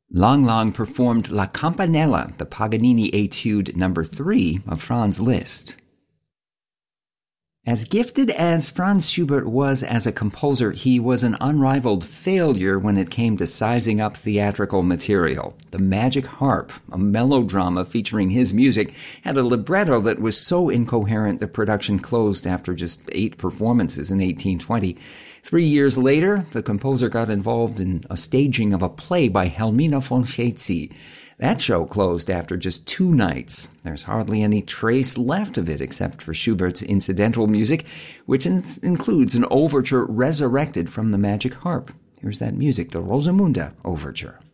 Lang Lang performed La Campanella, the Paganini Etude No. 3 of Franz Liszt. As gifted as Franz Schubert was as a composer, he was an unrivaled failure when it came to sizing up theatrical material. The Magic Harp, a melodrama featuring his music, had a libretto that was so incoherent the production closed after just 8 performances in 1820. 3 years later, the composer got involved in a staging of a play by Helmina von Chezy. That show closed after just 2 nights. There's hardly any trace left of it except for Schubert's incidental music, which includes an overture resurrected from the Magic Harp. Here's that music, the Rosamunde Overture.